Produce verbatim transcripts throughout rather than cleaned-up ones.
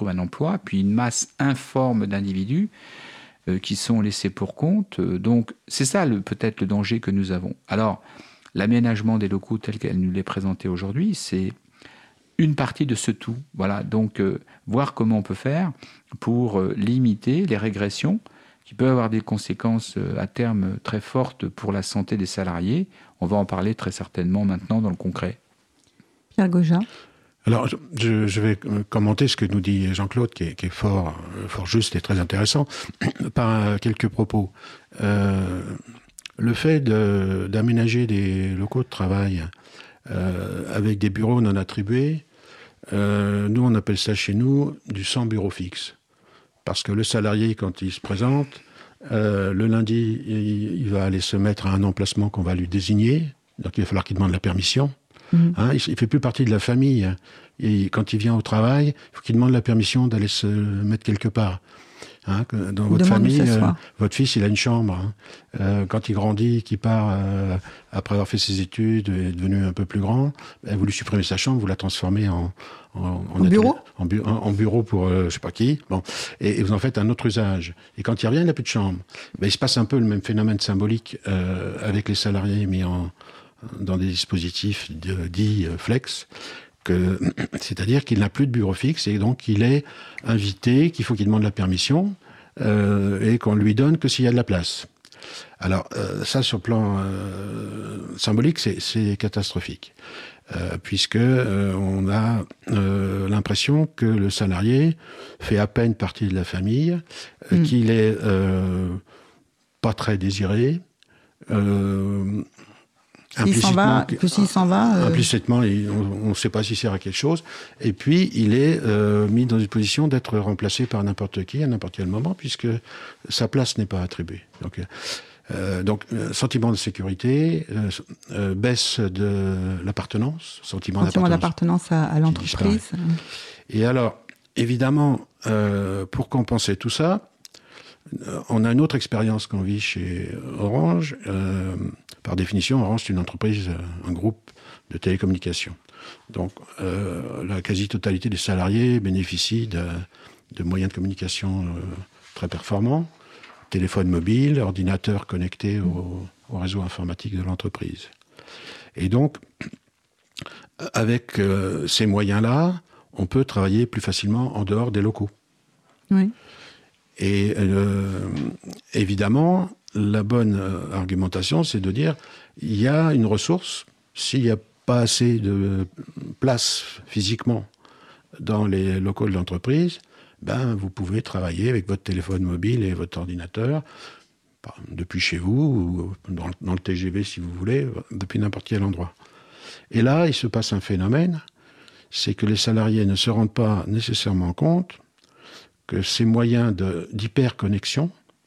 trouvent un emploi, puis une masse informe d'individus euh, qui sont laissés pour compte. Donc, c'est ça le, peut-être le danger que nous avons. Alors, l'aménagement des locaux tel qu'elle nous l'est présenté aujourd'hui, c'est une partie de ce tout. Voilà, donc euh, voir comment on peut faire pour euh, limiter les régressions qui peuvent avoir des conséquences euh, à terme très fortes pour la santé des salariés. On va en parler très certainement maintenant dans le concret. Pierre Gauja. Alors, je, je vais commenter ce que nous dit Jean-Claude, qui est, qui est fort, fort juste et très intéressant, par quelques propos. Euh, le fait de, d'aménager des locaux de travail euh, avec des bureaux non attribués, euh, nous, on appelle ça chez nous du sans bureau fixe. Parce que le salarié, quand il se présente, euh, le lundi, il, il va aller se mettre à un emplacement qu'on va lui désigner, donc il va falloir qu'il demande la permission. Mmh. Hein, il ne fait plus partie de la famille. Et quand il vient au travail, il faut qu'il demande la permission d'aller se mettre quelque part. Hein, dans votre famille, euh, votre fils, il a une chambre. Hein. Euh, quand il grandit, qu'il part, euh, après avoir fait ses études, est devenu un peu plus grand, ben, vous lui supprimez sa chambre, vous la transformez en, en, en, en bureau en, bu- en, en bureau pour euh, je ne sais pas qui. Bon. Et, et vous en faites un autre usage. Et quand il revient, il n'a plus de chambre. Ben, il se passe un peu le même phénomène symbolique euh, avec les salariés mis en dans des dispositifs de, dits euh, flex, que, c'est-à-dire qu'il n'a plus de bureau fixe et donc il est invité, qu'il faut qu'il demande la permission euh, et qu'on lui donne que s'il y a de la place. Alors euh, ça, sur le plan euh, symbolique, c'est, c'est catastrophique, euh, puisque euh, on a euh, l'impression que le salarié fait à peine partie de la famille, euh, mmh. qu'il est euh, pas très désiré, euh, S'il s'en va, que s'il s'en va, euh... implicitement, il, on ne sait pas s'il sert à quelque chose. Et puis, il est euh, mis dans une position d'être remplacé par n'importe qui à n'importe quel moment, puisque sa place n'est pas attribuée. Donc, euh, donc euh, sentiment de sécurité, euh, euh, baisse de l'appartenance, sentiment, sentiment d'appartenance, d'appartenance à, à l'entreprise. Et alors, évidemment, euh, pour compenser tout ça, on a une autre expérience qu'on vit chez Orange. Euh, par définition, Orange, c'est une entreprise, un groupe de télécommunications. Donc, euh, la quasi-totalité des salariés bénéficient de, de moyens de communication euh, très performants, téléphone mobile, ordinateur connecté au, au réseau informatique de l'entreprise. Et donc, avec euh, ces moyens-là, on peut travailler plus facilement en dehors des locaux. Oui. Et euh, évidemment, la bonne euh, argumentation, c'est de dire il y a une ressource, s'il n'y a pas assez de place physiquement dans les locaux de l'entreprise, ben, vous pouvez travailler avec votre téléphone mobile et votre ordinateur depuis chez vous, ou dans, dans le T G V si vous voulez, depuis n'importe quel endroit. Et là, il se passe un phénomène, c'est que les salariés ne se rendent pas nécessairement compte que ces moyens de, d'hyperconnexion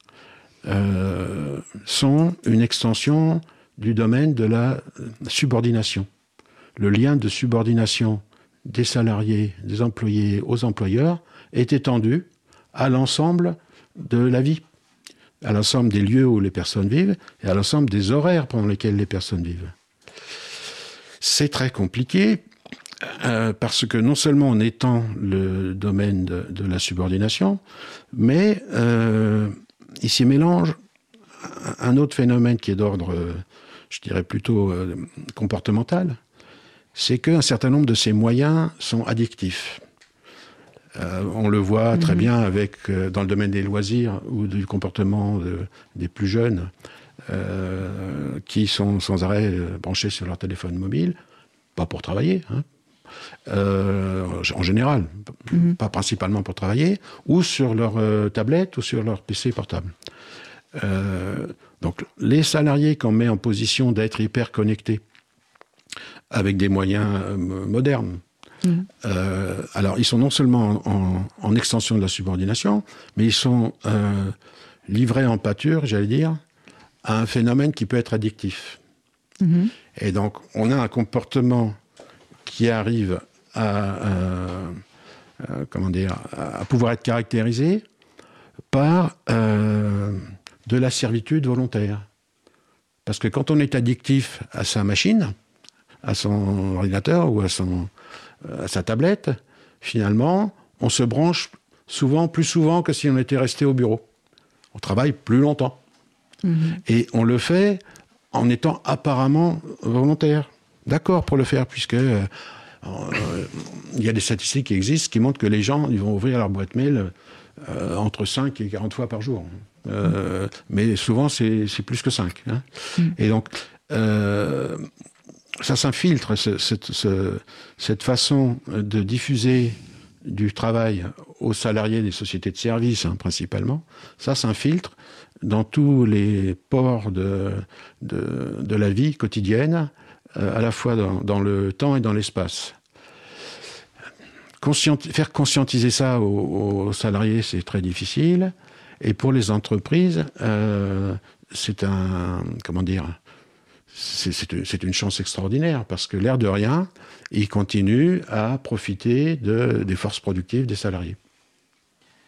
euh, sont une extension du domaine de la subordination. Le lien de subordination des salariés, des employés aux employeurs est étendu à l'ensemble de la vie, à l'ensemble des lieux où les personnes vivent et à l'ensemble des horaires pendant lesquels les personnes vivent. C'est très compliqué. Euh, parce que non seulement on étend le domaine de, de la subordination, mais euh, il s'y mélange un autre phénomène qui est d'ordre, euh, je dirais plutôt euh, comportemental, c'est qu'un certain nombre de ces moyens sont addictifs. Euh, on le voit mmh. très bien avec, euh, dans le domaine des loisirs ou du comportement de, des plus jeunes euh, qui sont sans arrêt branchés sur leur téléphone mobile, pas pour travailler, hein, Euh, en général, mmh. pas principalement pour travailler, ou sur leur euh, tablette ou sur leur P C portable. Euh, donc les salariés qu'on met en position d'être hyper connectés avec des moyens euh, modernes, mmh. euh, alors ils sont non seulement en, en extension de la subordination, mais ils sont euh, livrés en pâture, j'allais dire, à un phénomène qui peut être addictif. Mmh. Et donc on a un comportement qui arrive à, à, à, comment dire, à pouvoir être caractérisé par euh, de la servitude volontaire. Parce que quand on est addictif à sa machine, à son ordinateur ou à, son, à sa tablette, finalement, on se branche souvent, plus souvent que si on était resté au bureau. On travaille plus longtemps. Mmh. Et on le fait en étant apparemment volontaire. D'accord pour le faire, puisque euh, euh, il y a des statistiques qui existent qui montrent que les gens ils vont ouvrir leur boîte mail euh, entre cinq et quarante fois par jour. Euh, mmh. Mais souvent, c'est, c'est plus que cinq. Hein. Mmh. Et donc, euh, ça s'infiltre, ce, ce, ce, cette façon de diffuser du travail aux salariés des sociétés de services, hein, principalement. Ça s'infiltre dans tous les pores de, de, de la vie quotidienne, euh, à la fois dans, dans le temps et dans l'espace. Conscient, faire conscientiser ça aux, aux salariés, c'est très difficile. Et pour les entreprises, euh, c'est un... Comment dire c'est, c'est, c'est une chance extraordinaire, parce que l'air de rien, ils continuent à profiter de, des forces productives des salariés. Jean-Claude ?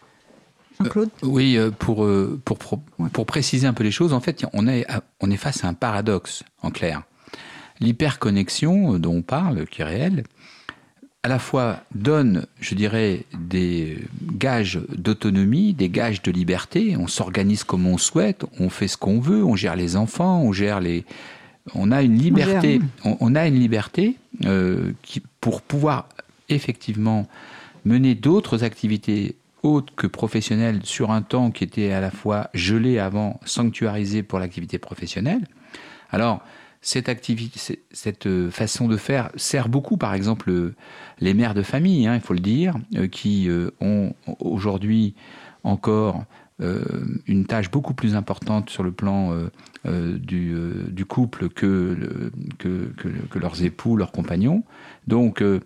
euh, Oui, pour, pour, pour, pour préciser un peu les choses, en fait, on est, on est face à un paradoxe, en clair. L'hyperconnexion dont on parle, qui est réelle, à la fois donne, je dirais, des gages d'autonomie, des gages de liberté. On s'organise comme on souhaite, on fait ce qu'on veut, on gère les enfants, on gère les... On a une liberté, on, on a une liberté euh, qui, pour pouvoir effectivement mener d'autres activités autres que professionnelles sur un temps qui était à la fois gelé avant, sanctuarisé pour l'activité professionnelle. Alors, cette, activité, cette façon de faire sert beaucoup, par exemple, les mères de famille, hein, il faut le dire, euh, qui euh, ont aujourd'hui encore euh, une tâche beaucoup plus importante sur le plan euh, euh, du, euh, du couple que, le, que, que, que leurs époux, leurs compagnons. Donc, euh,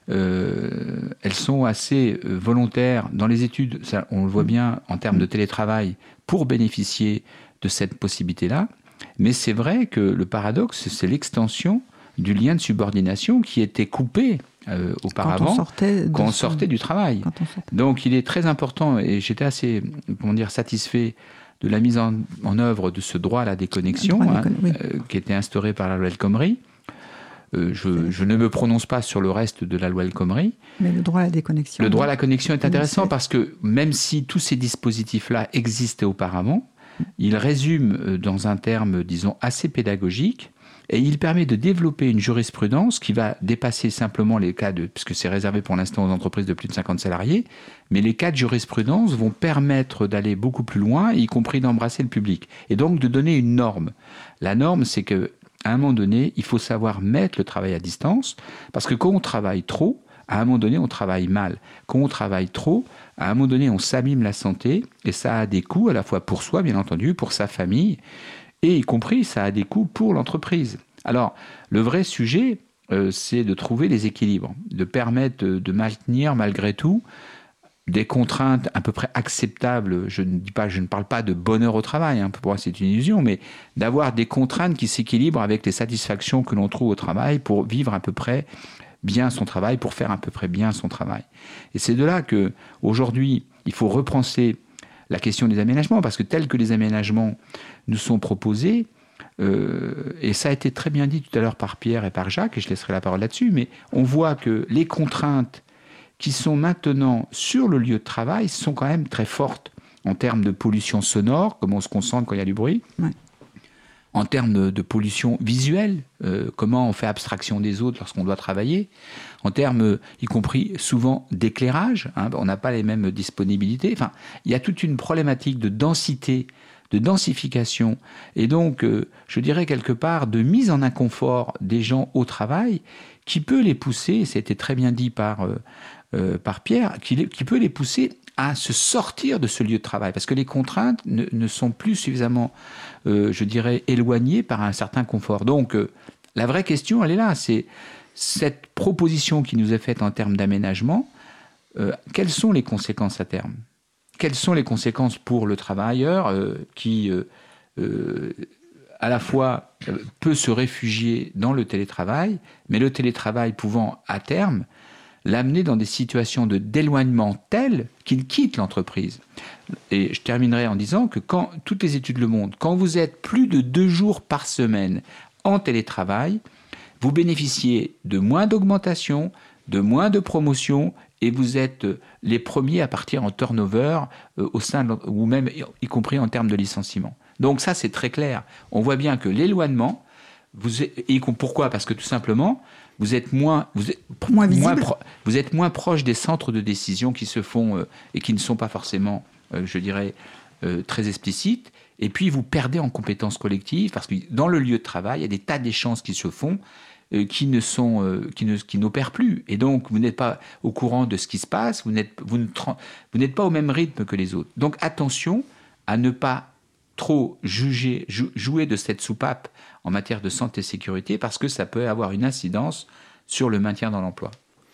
euh, elles sont assez volontaires dans les études, ça, on le voit bien en termes de télétravail, pour bénéficier de cette possibilité-là. Mais c'est vrai que le paradoxe, c'est l'extension du lien de subordination qui était coupé euh, auparavant quand on sortait, quand on sortait du travail. Sortait. Donc il est très important, et j'étais assez comment dire, satisfait de la mise en, en œuvre de ce droit à la déconnexion, hein, décon- oui. euh, qui était instauré par la loi El Khomri. Euh, je, je ne me prononce pas sur le reste de la loi El Khomri. Mais le droit à la déconnexion. Le droit à la connexion est intéressant parce que même si tous ces dispositifs-là existaient auparavant, il résume dans un terme, disons, assez pédagogique, et il permet de développer une jurisprudence qui va dépasser simplement les cas de, puisque c'est réservé pour l'instant aux entreprises de plus de cinquante salariés, mais les cas de jurisprudence vont permettre d'aller beaucoup plus loin, y compris d'embrasser le public, et donc de donner une norme. La norme, c'est qu'à un moment donné, il faut savoir mettre le travail à distance, parce que quand on travaille trop, à un moment donné, on travaille mal. Quand on travaille trop, à un moment donné, on s'abîme la santé, et ça a des coûts à la fois pour soi, bien entendu, pour sa famille, et y compris, ça a des coûts pour l'entreprise. Alors, le vrai sujet, euh, c'est de trouver les équilibres, de permettre de, de maintenir, malgré tout, des contraintes à peu près acceptables. Je ne dis pas, je ne parle pas de bonheur au travail, hein, pour moi c'est une illusion, mais d'avoir des contraintes qui s'équilibrent avec les satisfactions que l'on trouve au travail pour vivre à peu près bien son travail, pour faire à peu près bien son travail. Et c'est de là que aujourd'hui, il faut repenser la question des aménagements, parce que tels que les aménagements nous sont proposés, euh, et ça a été très bien dit tout à l'heure par Pierre et par Jacques, et je laisserai la parole là-dessus, mais on voit que les contraintes qui sont maintenant sur le lieu de travail sont quand même très fortes en termes de pollution sonore, comment on se concentre quand il y a du bruit, ouais. En termes de, de pollution visuelle, euh, comment on fait abstraction des autres lorsqu'on doit travailler, en termes, y compris souvent d'éclairage, hein, on n'a pas les mêmes disponibilités. Enfin, il y a toute une problématique de densité, de densification, et donc, euh, je dirais quelque part, de mise en inconfort des gens au travail, qui peut les pousser, c'était très bien dit par, euh, euh, par Pierre, qui, les, qui peut les pousser à se sortir de ce lieu de travail, parce que les contraintes ne, ne sont plus suffisamment, euh, je dirais, éloignées par un certain confort. Donc, euh, la vraie question, elle est là, c'est cette proposition qui nous est faite en termes d'aménagement, euh, quelles sont les conséquences à terme ? Quelles sont les conséquences pour le travailleur euh, qui, euh, euh, à la fois, euh, peut se réfugier dans le télétravail, mais le télétravail pouvant, à terme, l'amener dans des situations de d'éloignement telles qu'il quitte l'entreprise. Et je terminerai en disant que quand, toutes les études le montrent, quand vous êtes plus de deux jours par semaine en télétravail, vous bénéficiez de moins d'augmentation, de moins de promotion et vous êtes les premiers à partir en turnover euh, au sein de, ou même y compris en termes de licenciement. Donc ça, c'est très clair. On voit bien que l'éloignement, vous êtes, et pourquoi ? Parce que tout simplement, vous êtes moins, vous êtes moins, moins pro, vous êtes moins proche des centres de décision qui se font euh, et qui ne sont pas forcément, euh, je dirais, euh, très explicites. Et puis vous perdez en compétences collectives parce que dans le lieu de travail, il y a des tas d'échanges qui se font euh, qui ne sont, euh, qui ne, qui n'opèrent plus. Et donc vous n'êtes pas au courant de ce qui se passe. Vous n'êtes, vous ne, vous n'êtes pas au même rythme que les autres. Donc attention à ne pas trop juger, jou, jouer de cette soupape en matière de santé et sécurité, parce que ça peut avoir une incidence sur le maintien dans l'emploi.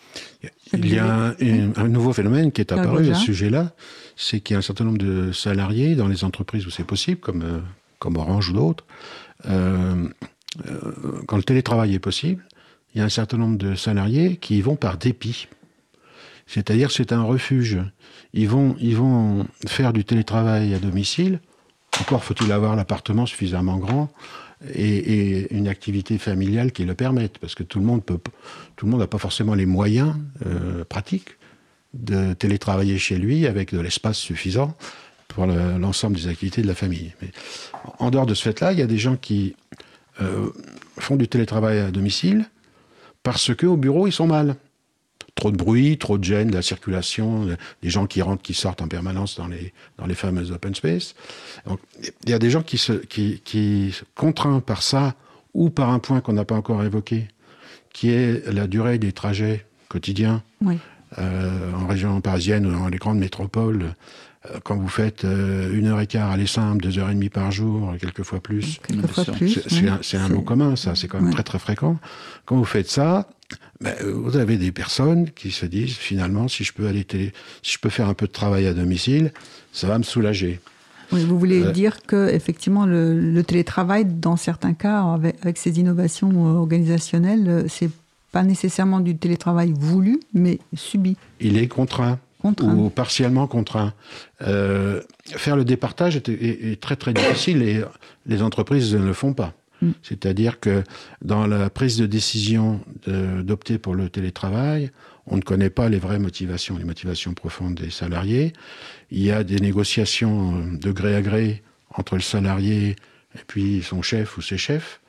Il y a un, un, un nouveau phénomène qui est apparu à ce sujet-là, c'est qu'il y a un certain nombre de salariés dans les entreprises où c'est possible, comme, euh, comme Orange ou d'autres, euh, euh, quand le télétravail est possible, il y a un certain nombre de salariés qui y vont par dépit. C'est-à-dire que c'est un refuge. Ils vont, ils vont faire du télétravail à domicile. Encore faut-il avoir l'appartement suffisamment grand et, et une activité familiale qui le permette, parce que tout le monde peut, tout le monde n'a pas forcément les moyens euh, pratiques de télétravailler chez lui avec de l'espace suffisant pour le, l'ensemble des activités de la famille. Mais en dehors de ce fait-là, il y a des gens qui euh, font du télétravail à domicile parce qu'au bureau, ils sont mal. Trop de bruit, trop de gêne de la circulation, des gens qui rentrent, qui sortent en permanence dans les, dans les fameux open space. Donc, il y a des gens qui se, qui, qui, contraints par ça, ou par un point qu'on n'a pas encore évoqué, qui est la durée des trajets quotidiens, oui. euh, en région parisienne ou dans les grandes métropoles. Euh, quand vous faites euh, une heure et quart aller simple, deux heures et demie par jour, quelquefois plus, quelquefois plus c'est, c'est, oui. un, c'est un lot commun, ça, c'est quand même oui. très très fréquent. Quand vous faites ça, ben, vous avez des personnes qui se disent, finalement, si je peux aller télé, si je peux faire un peu de travail à domicile, ça va me soulager. Oui, vous voulez euh, dire que effectivement le, le télétravail, dans certains cas, avec, avec ces innovations organisationnelles, c'est pas nécessairement du télétravail voulu, mais subi. Il est contraint, contraint. ou partiellement contraint. Euh, faire le départage est, est, est très très difficile et les entreprises ne le font pas. Mm. C'est-à-dire que dans la prise de décision de, d'opter pour le télétravail, on ne connaît pas les vraies motivations, les motivations profondes des salariés. Il y a des négociations de gré à gré entre le salarié et puis son chef ou ses chefs.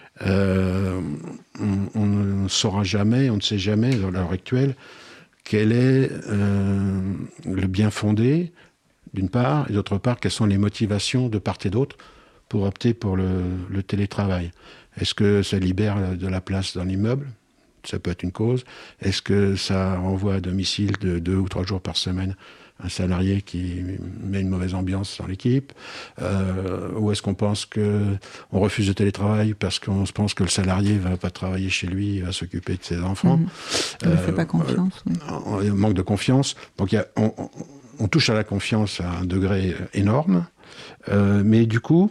Euh, on, on ne saura jamais, on ne sait jamais, à l'heure actuelle, quel est euh, le bien fondé, d'une part, et d'autre part, quelles sont les motivations de part et d'autre pour opter pour le, le télétravail. Est-ce que ça libère de la place dans l'immeuble ? Ça peut être une cause. Est-ce que ça renvoie à domicile de deux ou trois jours par semaine un salarié qui met une mauvaise ambiance dans l'équipe ? euh, Ou est-ce qu'on pense qu'on refuse le télétravail parce qu'on se pense que le salarié ne va pas travailler chez lui, il va s'occuper de ses enfants ? Mmh. Il ne euh, fait pas confiance. Euh, oui. On manque de confiance. Donc y a, on, on, on touche à la confiance à un degré énorme. Euh, mais du coup,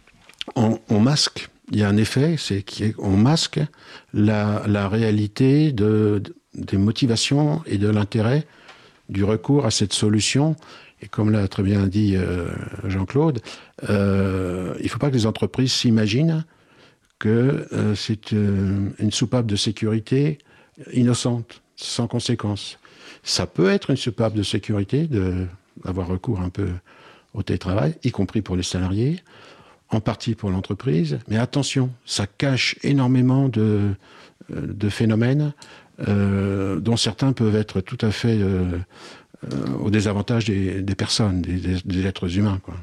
on, on masque. Il y a un effet, c'est qu'on masque la, la réalité de, de, des motivations et de l'intérêt du recours à cette solution. Et comme l'a très bien dit euh, Jean-Claude, euh, il ne faut pas que les entreprises s'imaginent que euh, c'est euh, une soupape de sécurité innocente, sans conséquence. Ça peut être une soupape de sécurité de, d'avoir recours un peu au télétravail, y compris pour les salariés, en partie pour l'entreprise, mais attention, ça cache énormément de, de phénomènes euh, dont certains peuvent être tout à fait euh, euh, au désavantage des, des personnes, des, des, des êtres humains, quoi.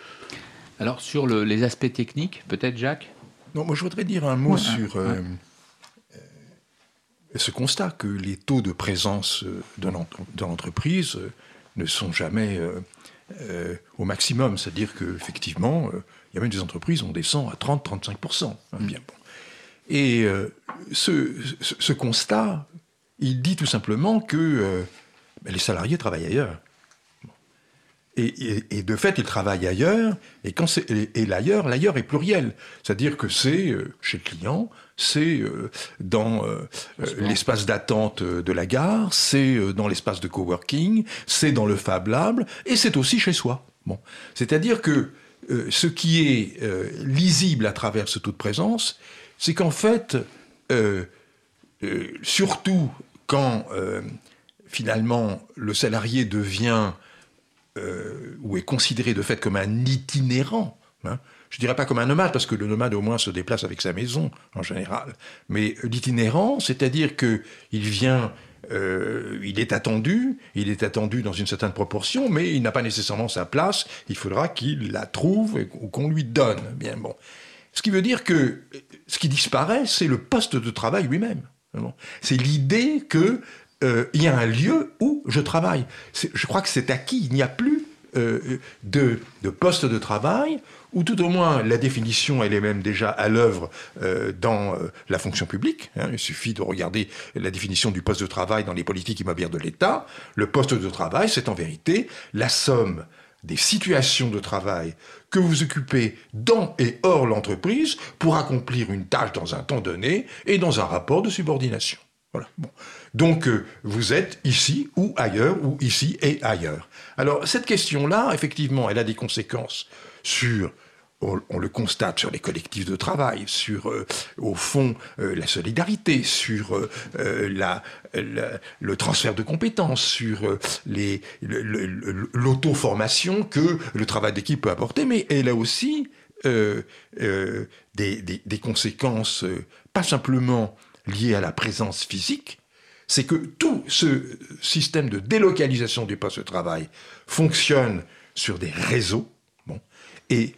Alors, sur le, les aspects techniques, peut-être, Jacques ? Non, moi, je voudrais dire un mot ouais, sur euh, ouais. euh, ce constat que les taux de présence de, l'entre- de l'entreprise ne sont jamais euh, euh, au maximum. C'est-à-dire qu'effectivement, euh, il y a même des entreprises où on descend à trente à trente-cinq pour cent. Hein, bien bon. Et euh, ce, ce, ce constat, il dit tout simplement que euh, ben, les salariés travaillent ailleurs. Et, et, et de fait, ils travaillent ailleurs, et, quand c'est, et, et l'ailleurs, l'ailleurs est pluriel. C'est-à-dire que c'est euh, chez le client, c'est euh, dans euh, l'espace d'attente de la gare, c'est euh, dans l'espace de coworking, c'est dans le Fab Lab, et c'est aussi chez soi. Bon. C'est-à-dire que Euh, ce qui est euh, lisible à travers ce taux de présence, c'est qu'en fait, euh, euh, surtout quand euh, finalement, le salarié devient euh, ou est considéré de fait comme un itinérant, hein. Je ne dirais pas comme un nomade, parce que le nomade au moins se déplace avec sa maison, en général. Mais l'itinérant, c'est-à-dire qu'il vient, euh, il est attendu, il est attendu dans une certaine proportion, mais il n'a pas nécessairement sa place, il faudra qu'il la trouve ou qu'on lui donne. Bien, bon. Ce qui veut dire que ce qui disparaît, c'est le poste de travail lui-même. Bon. C'est l'idée qu'il euh, y a un lieu où je travaille. C'est, je crois que c'est acquis, il n'y a plus euh, de, de poste de travail, ou tout au moins la définition, elle est même déjà à l'œuvre euh, dans euh, la fonction publique. Hein. Il suffit de regarder la définition du poste de travail dans les politiques immobilières de l'État. Le poste de travail, c'est en vérité la somme des situations de travail que vous occupez dans et hors l'entreprise pour accomplir une tâche dans un temps donné et dans un rapport de subordination. Voilà. Bon. Donc, euh, vous êtes ici ou ailleurs, ou ici et ailleurs. Alors, cette question-là, effectivement, elle a des conséquences sur, on, on le constate, sur les collectifs de travail, sur, euh, au fond, euh, la solidarité, sur euh, euh, la, la, le transfert de compétences, sur euh, les, le, le, l'auto-formation que le travail d'équipe peut apporter, mais elle a aussi euh, euh, des, des, des conséquences, euh, pas simplement liées à la présence physique, c'est que tout ce système de délocalisation du poste de travail fonctionne sur des réseaux, bon, et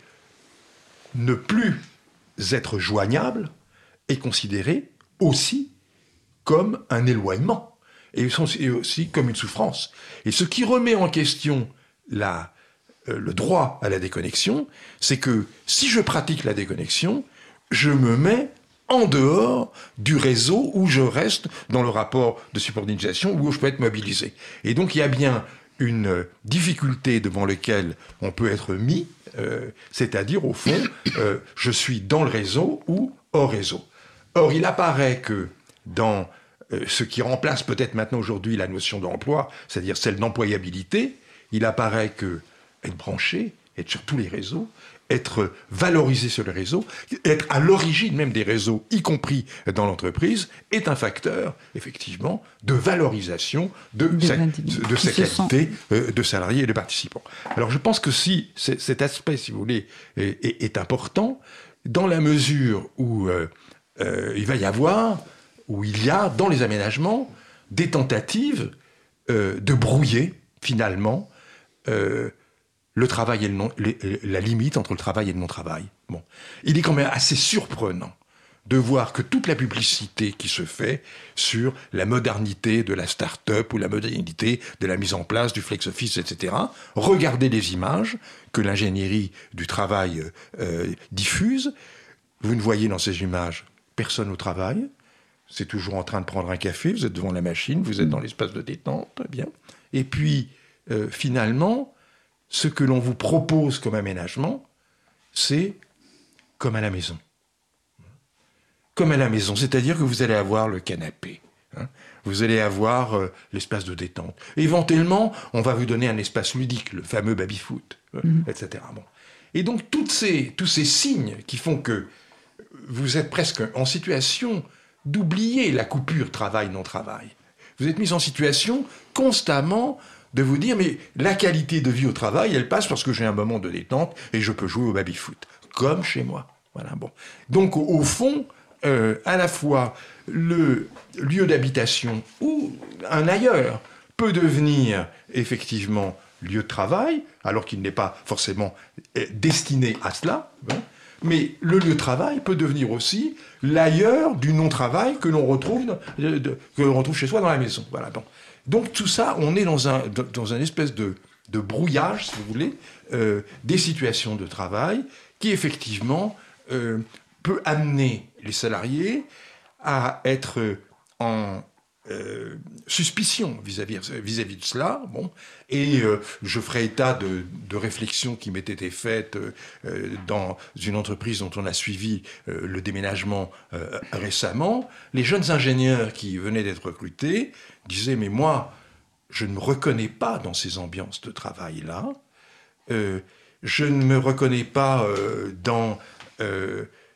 ne plus être joignable est considéré aussi comme un éloignement, et aussi comme une souffrance. Et ce qui remet en question la, euh, le droit à la déconnexion, c'est que si je pratique la déconnexion, je me mets en dehors du réseau où je reste dans le rapport de subordination où je peux être mobilisé. Et donc il y a bien une difficulté devant laquelle on peut être mis, euh, c'est-à-dire au fond, euh, je suis dans le réseau ou hors réseau. Or, il apparaît que dans euh, ce qui remplace peut-être maintenant aujourd'hui la notion d'emploi, c'est-à-dire celle d'employabilité, il apparaît que être branché, être sur tous les réseaux, être valorisé sur les réseaux, être à l'origine même des réseaux, y compris dans l'entreprise, est un facteur, effectivement, de valorisation de, de, sa, de sa qualité euh, de salarié et de participant. Alors je pense que si cet aspect, si vous voulez, est, est, est important, dans la mesure où euh, euh, il va y avoir, où il y a dans les aménagements, des tentatives euh, de brouiller, finalement, euh, le travail et le non, les, la limite entre le travail et le non-travail. Bon. Il est quand même assez surprenant de voir que toute la publicité qui se fait sur la modernité de la start-up ou la modernité de la mise en place du flex-office, et cetera, regardez les images que l'ingénierie du travail euh, diffuse. Vous ne voyez dans ces images personne au travail. C'est toujours en train de prendre un café. Vous êtes devant la machine, vous êtes dans l'espace de détente. Bien. Et puis, euh, finalement, ce que l'on vous propose comme aménagement, c'est comme à la maison. Comme à la maison, c'est-à-dire que vous allez avoir le canapé, hein, vous allez avoir euh, l'espace de détente. Éventuellement, on va vous donner un espace ludique, le fameux baby-foot, euh, mmh. et cetera. Bon. Et donc, toutes ces, tous ces signes qui font que vous êtes presque en situation d'oublier la coupure travail-non-travail. Vous êtes mis en situation constamment de vous dire, mais la qualité de vie au travail, elle passe parce que j'ai un moment de détente et je peux jouer au baby-foot, comme chez moi. Voilà, bon. Donc, au, au fond, euh, à la fois, le lieu d'habitation ou un ailleurs peut devenir, effectivement, lieu de travail, alors qu'il n'est pas forcément destiné à cela, bon. Mais le lieu de travail peut devenir aussi l'ailleurs du non-travail que l'on retrouve, de, de, que l'on retrouve chez soi dans la maison. Voilà, bon. Donc tout ça, on est dans un, dans un espèce de, de brouillage, si vous voulez, euh, des situations de travail qui, effectivement, euh, peut amener les salariés à être en euh, suspicion vis-à-vis, vis-à-vis de cela. Bon. Et euh, je ferai état de, de réflexions qui m'étaient été faites euh, dans une entreprise dont on a suivi euh, le déménagement euh, récemment. Les jeunes ingénieurs qui venaient d'être recrutés disaient « mais moi, je ne me reconnais pas dans ces ambiances de travail-là. Euh, je ne me reconnais pas euh, dans euh,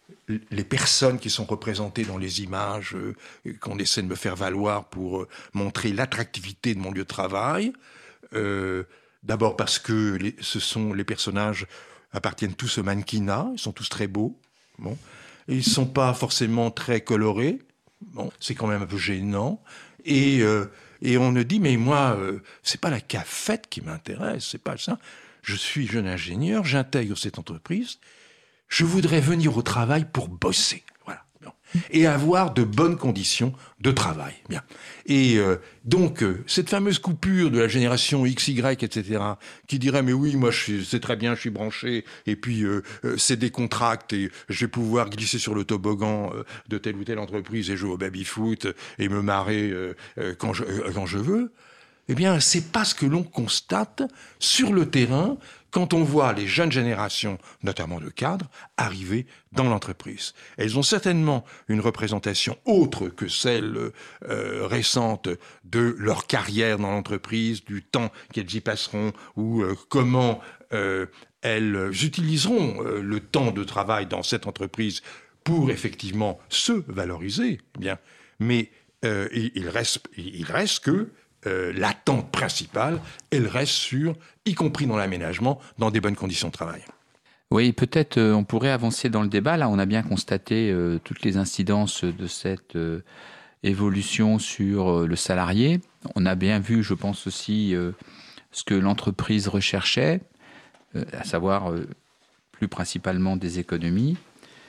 les personnes qui sont représentées dans les images euh, qu'on essaie de me faire valoir pour euh, montrer l'attractivité de mon lieu de travail. Euh, d'abord parce que les, ce sont, les personnages appartiennent tous au mannequinat, ils sont tous très beaux. Bon. Et ils ne sont pas forcément très colorés. Bon, c'est quand même un peu gênant. Et, euh, et on me dit, mais moi, euh, c'est pas la cafette qui m'intéresse, c'est pas ça. Je suis jeune ingénieur, j'intègre cette entreprise. Je voudrais venir au travail pour bosser, voilà, bon. Et avoir de bonnes conditions de travail, bien. Et euh, donc euh, cette fameuse coupure de la génération X Y, et cetera, qui dirait mais oui, moi je suis, c'est très bien, je suis branché, et puis euh, euh, c'est des contracts et je vais pouvoir glisser sur le toboggan euh, de telle ou telle entreprise et jouer au baby-foot et me marrer euh, euh, quand je euh, quand je veux. Eh bien, c'est pas ce que l'on constate sur le terrain quand on voit les jeunes générations, notamment de cadres, arriver dans l'entreprise. Elles ont certainement une représentation autre que celle euh, récente de leur carrière dans l'entreprise, du temps qu'elles y passeront, ou euh, comment euh, elles utiliseront euh, le temps de travail dans cette entreprise pour effectivement se valoriser. Bien, mais euh, il, il reste, il reste que Euh, l'attente principale, elle reste sur, y compris dans l'aménagement, dans des bonnes conditions de travail. Oui, peut-être euh, on pourrait avancer dans le débat. Là, on a bien constaté euh, toutes les incidences de cette euh, évolution sur euh, le salarié. On a bien vu, je pense aussi, euh, ce que l'entreprise recherchait, euh, à savoir euh, plus principalement des économies.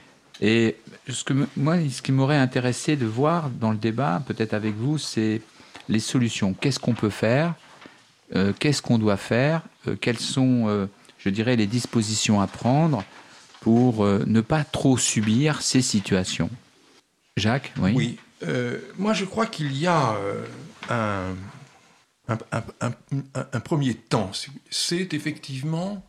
Et ce que, moi, ce qui m'aurait intéressé de voir dans le débat, peut-être avec vous, c'est les solutions. Qu'est-ce qu'on peut faire ? euh, Qu'est-ce qu'on doit faire ? euh, Quelles sont, euh, je dirais, les dispositions à prendre pour euh, ne pas trop subir ces situations ? Jacques, oui. Oui. Euh, moi, je crois qu'il y a euh, un, un, un, un, un, un premier temps. C'est effectivement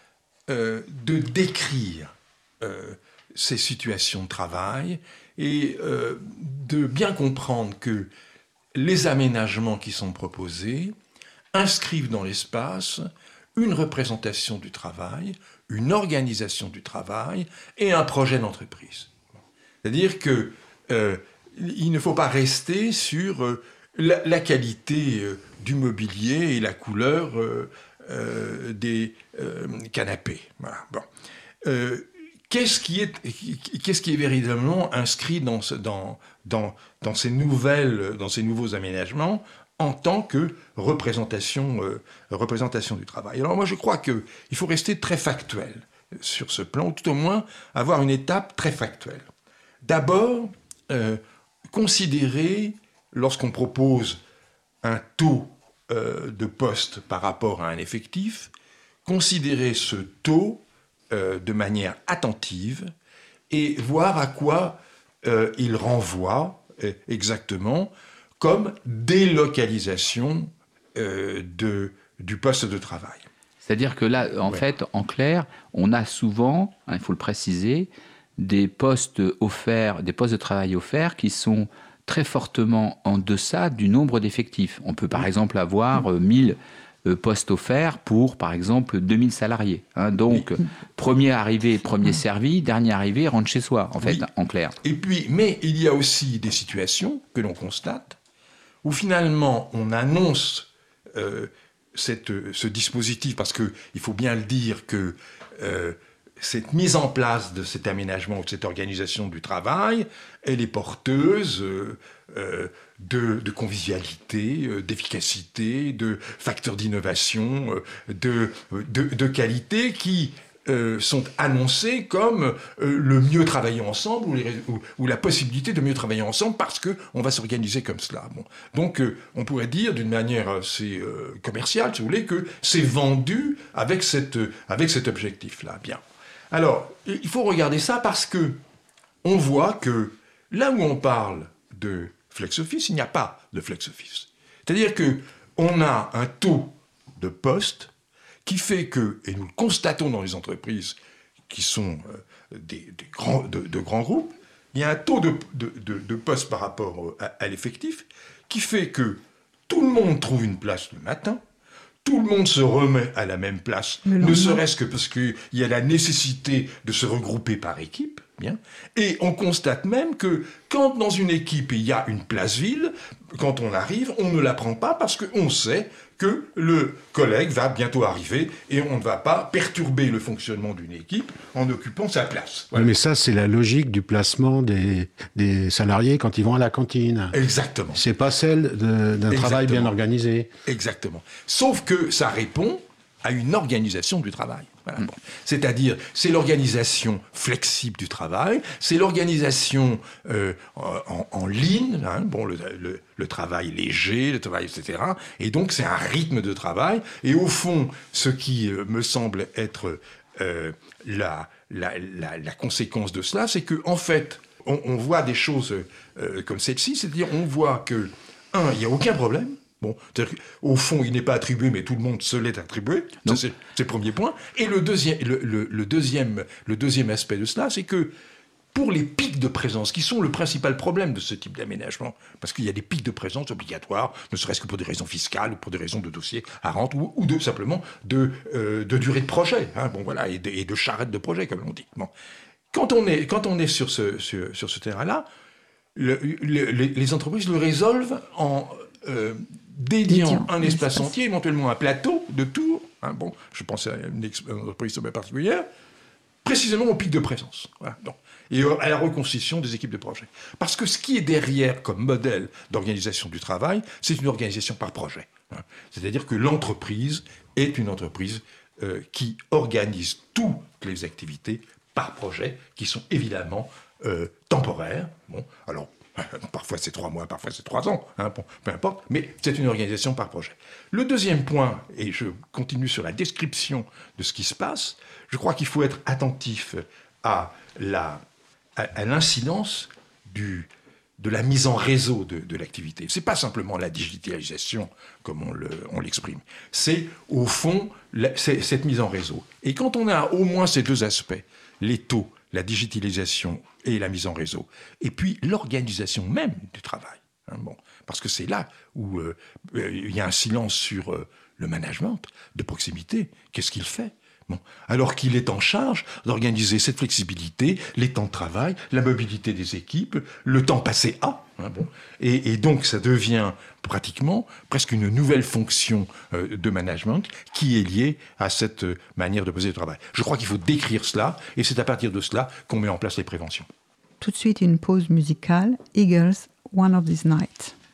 euh, de décrire euh, ces situations de travail et euh, de bien comprendre que les aménagements qui sont proposés inscrivent dans l'espace une représentation du travail, une organisation du travail et un projet d'entreprise. C'est-à-dire que euh, il ne faut pas rester sur euh, la, la qualité euh, du mobilier et la couleur euh, euh, des euh, canapés. Voilà. Bon. Euh, Qu'est-ce qui est, qu'est-ce qui est véritablement inscrit dans, ce, dans, dans, dans, ces nouvelles, dans ces nouveaux aménagements en tant que représentation, euh, représentation du travail? Alors moi je crois qu'il faut rester très factuel sur ce plan, ou tout au moins avoir une étape très factuelle. D'abord, euh, considérer, lorsqu'on propose un taux euh, de poste par rapport à un effectif, considérer ce taux Euh, de manière attentive et voir à quoi euh, il renvoie euh, exactement comme délocalisation euh, de, du poste de travail. C'est-à-dire que là, en ouais. fait, en clair, on a souvent, hein, il faut le préciser, des postes offerts, des postes de travail offerts qui sont très fortement en deçà du nombre d'effectifs. On peut par oui. exemple avoir euh, mille postes offerts pour, par exemple, deux mille salariés. Hein, donc, oui. premier arrivé, premier servi, dernier arrivé, rentre chez soi, en fait, oui. en clair. Et puis, mais il y a aussi des situations que l'on constate où finalement on annonce euh, cette, ce dispositif, parce qu'il faut bien le dire que euh, cette mise en place de cet aménagement ou de cette organisation du travail, elle est porteuse euh, euh, de, de convivialité, euh, d'efficacité, de facteurs d'innovation, euh, de, de, de qualité qui euh, sont annoncés comme euh, le mieux travailler ensemble ou, les, ou, ou la possibilité de mieux travailler ensemble parce qu'on va s'organiser comme cela. Bon. Donc euh, on pourrait dire d'une manière assez euh, commerciale, si vous voulez, que c'est vendu avec, cette, avec cet objectif-là. Bien. Alors, il faut regarder ça parce que on voit que là où on parle de flex office, il n'y a pas de flex office. C'est-à-dire qu'on a un taux de poste qui fait que, et nous le constatons dans les entreprises qui sont euh, des, des grands, de, de grands groupes, il y a un taux de, de, de, de poste par rapport à, à l'effectif qui fait que tout le monde trouve une place le matin, tout le monde se remet à la même place, ne serait-ce que parce qu'il y a la nécessité de se regrouper par équipe. Bien. Et on constate même que quand dans une équipe il y a une place vide, quand on arrive, on ne la prend pas parce qu'on sait que le collègue va bientôt arriver et on ne va pas perturber le fonctionnement d'une équipe en occupant sa place. Voilà. Oui, mais ça, c'est la logique du placement des, des salariés quand ils vont à la cantine. Exactement. C'est pas celle de, d'un travail bien organisé. Exactement. Sauf que ça répond à une organisation du travail. Voilà. Bon. C'est-à-dire, c'est l'organisation flexible du travail, c'est l'organisation euh, en, en ligne, hein, bon, le, le, le travail léger, le travail, et cetera. Et donc, c'est un rythme de travail. Et au fond, ce qui euh, me semble être euh, la, la, la, la conséquence de cela, c'est que en fait, on, on voit des choses euh, comme celle-ci, c'est-à-dire, on voit que, un, il n'y a aucun problème. Bon, au fond, il n'est pas attribué, mais tout le monde se l'est attribué. Ça, c'est, c'est le premier point. Et le deuxième, le, le, le, deuxième, le deuxième aspect de cela, c'est que pour les pics de présence, qui sont le principal problème de ce type d'aménagement, parce qu'il y a des pics de présence obligatoires, ne serait-ce que pour des raisons fiscales, ou pour des raisons de dossier à rente, ou, ou de, simplement de, euh, de durée de projet, hein, bon, voilà, et de, et de charrette de projet, comme on dit. Bon. Quand on est, quand on est sur ce, sur, sur ce terrain-là, le, le, les, les entreprises le résolvent en... Euh, dédiant Dédiant, un espace, espace entier, éventuellement un plateau de tours, hein, bon, je pense à une, ex- une entreprise particulière, précisément au pic de présence. Voilà, donc, et à la reconstitution des équipes de projet. Parce que ce qui est derrière comme modèle d'organisation du travail, c'est une organisation par projet. Hein. C'est-à-dire que l'entreprise est une entreprise euh, qui organise toutes les activités par projet, qui sont évidemment euh, temporaires. Bon, alors, parfois c'est trois mois, parfois c'est trois ans, hein, bon, peu importe, mais c'est une organisation par projet. Le deuxième point, et je continue sur la description de ce qui se passe, je crois qu'il faut être attentif à, la, à, à l'incidence du, de la mise en réseau de, de l'activité. Ce n'est pas simplement la digitalisation, comme on, le, on l'exprime, c'est au fond la, c'est, cette mise en réseau. Et quand on a au moins ces deux aspects, les taux, la digitalisation et la mise en réseau, et puis l'organisation même du travail. Hein, bon, parce que c'est là où euh, il y a un silence sur euh, le management de proximité. Qu'est-ce qu'il fait ? Bon, alors qu'il est en charge d'organiser cette flexibilité, les temps de travail, la mobilité des équipes, le temps passé à. Hein, bon, et, et donc ça devient pratiquement presque une nouvelle fonction euh, de management qui est liée à cette euh, manière de poser le travail. Je crois qu'il faut décrire cela, et c'est à partir de cela qu'on met en place les préventions. Tout de suite une pause musicale. Eagles, One of These Nights.